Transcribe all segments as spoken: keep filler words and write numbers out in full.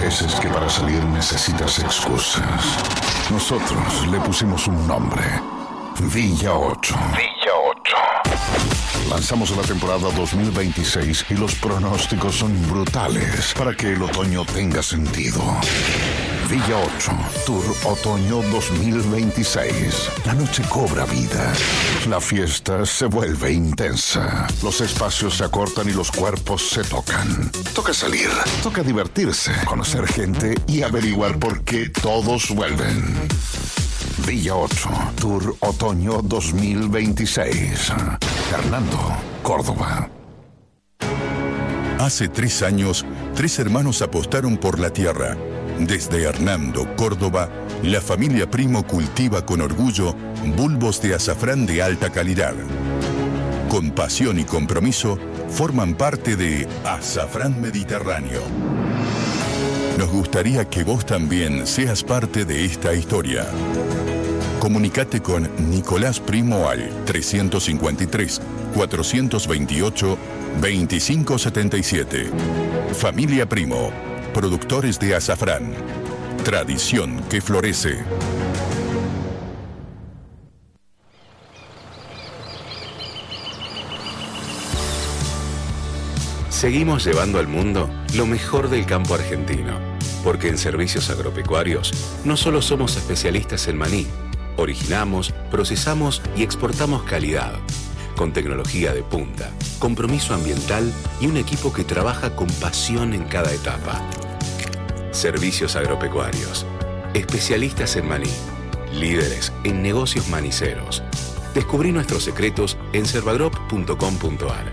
veces que para salir necesitas excusas. Nosotros le pusimos un nombre. Villa ocho. Villa ocho. Lanzamos la temporada dos mil veintiséis y los pronósticos son brutales para que el otoño tenga sentido. Villa ocho, Tour Otoño dos mil veintiséis. La noche cobra vida. La fiesta se vuelve intensa. Los espacios se acortan y los cuerpos se tocan. Toca salir, toca divertirse, conocer gente y averiguar por qué todos vuelven. Villa ocho, Tour Otoño dos mil veintiséis. Hernando, Córdoba. Hace tres años, tres hermanos apostaron por la tierra. Desde Hernando, Córdoba, la familia Primo cultiva con orgullo bulbos de azafrán de alta calidad. Con pasión y compromiso, forman parte de Azafrán Mediterráneo. Nos gustaría que vos también seas parte de esta historia. Comunicate con Nicolás Primo al trescientos cincuenta y tres, cuatrocientos veintiocho, veinticinco setenta y siete. Familia Primo, productores de azafrán. Tradición que florece. Seguimos llevando al mundo lo mejor del campo argentino, porque en Servicios Agropecuarios no solo somos especialistas en maní, originamos, procesamos y exportamos calidad, con tecnología de punta, compromiso ambiental y un equipo que trabaja con pasión en cada etapa. Servicios Agropecuarios, especialistas en maní, líderes en negocios maniceros. Descubrí nuestros secretos en servagrop punto com punto a r.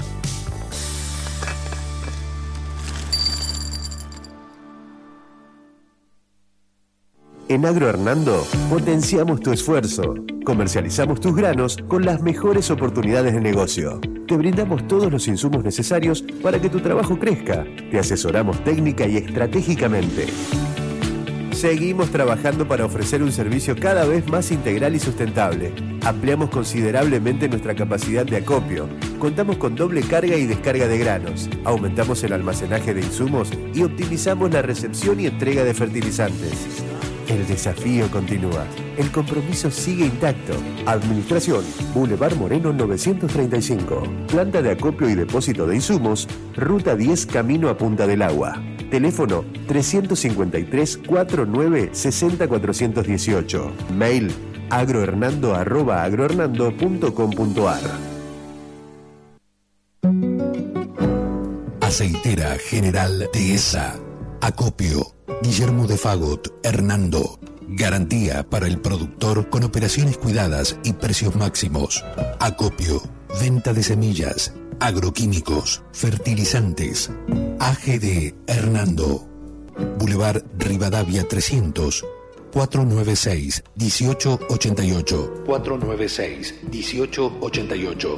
En Agro Hernando potenciamos tu esfuerzo. Comercializamos tus granos con las mejores oportunidades de negocio. Te brindamos todos los insumos necesarios para que tu trabajo crezca. Te asesoramos técnica y estratégicamente. Seguimos trabajando para ofrecer un servicio cada vez más integral y sustentable. Ampliamos considerablemente nuestra capacidad de acopio. Contamos con doble carga y descarga de granos. Aumentamos el almacenaje de insumos y optimizamos la recepción y entrega de fertilizantes. El desafío continúa. El compromiso sigue intacto. Administración, Boulevard Moreno novecientos treinta y cinco. Planta de acopio y depósito de insumos, Ruta diez, camino a Punta del Agua. Teléfono trescientos cincuenta y tres, cuarenta y nueve, sesenta, cuatrocientos dieciocho. Mail agrohernando arroba agrohernando punto com punto a r. Aceitera General Dehesa. Acopio. Guillermo de Fagot, Hernando. Garantía para el productor con operaciones cuidadas y precios máximos. Acopio. Venta de semillas, agroquímicos, fertilizantes. A G D Hernando. Boulevard Rivadavia trescientos, cuatrocientos noventa y seis, dieciocho ochenta y ocho. cuatrocientos noventa y seis, dieciocho ochenta y ocho.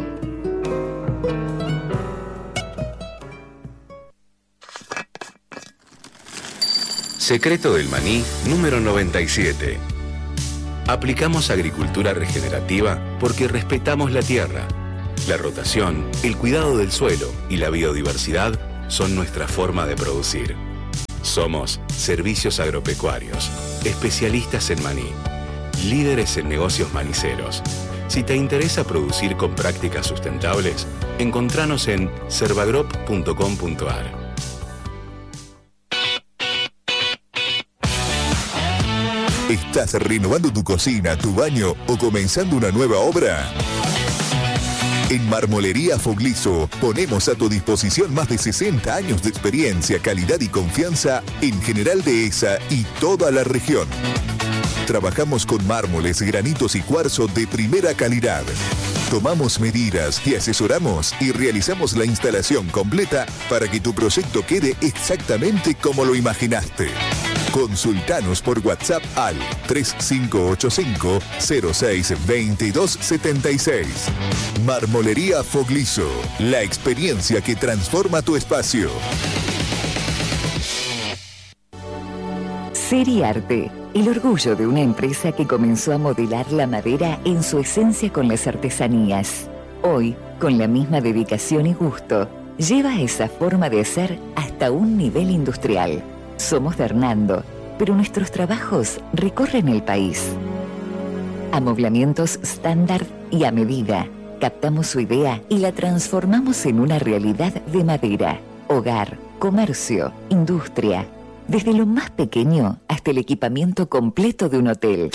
Secreto del maní número noventa y siete. Aplicamos agricultura regenerativa porque respetamos la tierra. La rotación, el cuidado del suelo y la biodiversidad son nuestra forma de producir. Somos Servicios Agropecuarios, especialistas en maní, líderes en negocios maniceros. Si te interesa producir con prácticas sustentables, encontranos en servagrop punto com punto a r. ¿Estás renovando tu cocina, tu baño o comenzando una nueva obra? En Marmolería Fogliso ponemos a tu disposición más de sesenta años de experiencia, calidad y confianza en General Dehesa y toda la región. Trabajamos con mármoles, granitos y cuarzo de primera calidad. Tomamos medidas, te asesoramos y realizamos la instalación completa para que tu proyecto quede exactamente como lo imaginaste. Consultanos por WhatsApp al tres cinco ocho cinco, cero seis, veintidós setenta y seis. Marmolería Fogliso, la experiencia que transforma tu espacio. Seriarte, el orgullo de una empresa que comenzó a modelar la madera en su esencia con las artesanías. Hoy, con la misma dedicación y gusto, lleva esa forma de ser hasta un nivel industrial. Somos de Hernando, pero nuestros trabajos recorren el país. Amoblamientos estándar y a medida. Captamos su idea y la transformamos en una realidad de madera, hogar, comercio, industria, desde lo más pequeño hasta el equipamiento completo de un hotel.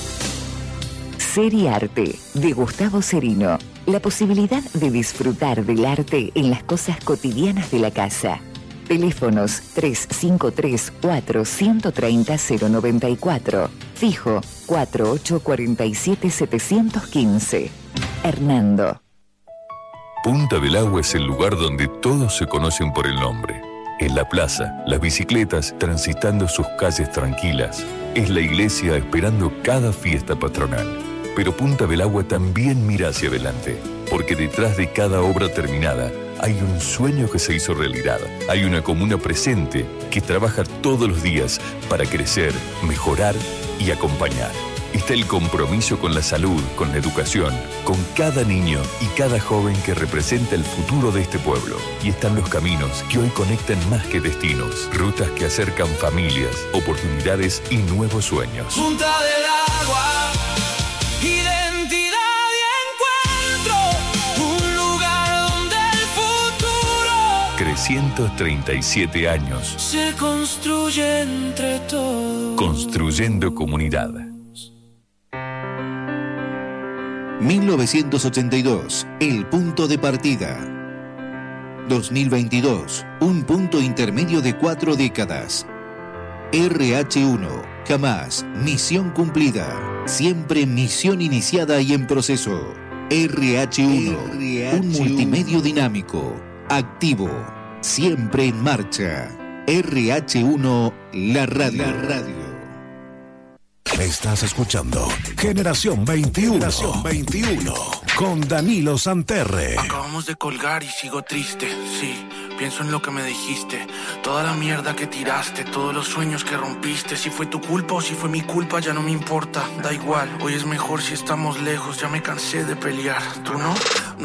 Seriarte, de Gustavo Cerino. La posibilidad de disfrutar del arte en las cosas cotidianas de la casa. Teléfonos tres cinco tres cuatro, uno tres cero, cero nueve cuatro. Fijo cuatro ocho cuatro siete, siete uno cinco. Hernando. Punta del Agua es el lugar donde todos se conocen por el nombre. Es la plaza, las bicicletas transitando sus calles tranquilas. Es la iglesia esperando cada fiesta patronal. Pero Punta del Agua también mira hacia adelante, porque detrás de cada obra terminada hay un sueño que se hizo realidad. Hay una comuna presente que trabaja todos los días para crecer, mejorar y acompañar. Está el compromiso con la salud, con la educación, con cada niño y cada joven que representa el futuro de este pueblo. Y están los caminos que hoy conectan más que destinos, rutas que acercan familias, oportunidades y nuevos sueños. Punta del Agua, identidad y encuentro, un lugar donde el futuro trescientos treinta y siete años. Se construye entre todos. Construyendo comunidad. mil novecientos ochenta y dos, el punto de partida. dos mil veintidós, un punto intermedio de cuatro décadas. R H uno, jamás misión cumplida, siempre misión iniciada y en proceso. R H uno, R H uno, un multimedio dinámico, activo, siempre en marcha. R H uno, la radio. La radio. Estás escuchando Generación veintiuno. Generación veintiuno. Con Danilo Santerre. Acabamos de colgar y sigo triste, sí. Pienso en lo que me dijiste. Toda la mierda que tiraste, todos los sueños que rompiste. Si fue tu culpa o si fue mi culpa, ya no me importa. Da igual, hoy es mejor si estamos lejos. Ya me cansé de pelear, ¿tú no?